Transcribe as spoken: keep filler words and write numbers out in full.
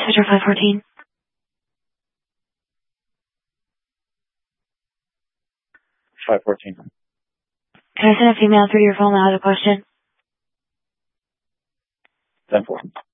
Switcher five fourteen. five fourteen. Can I send a female through your phone that has a question? ten four.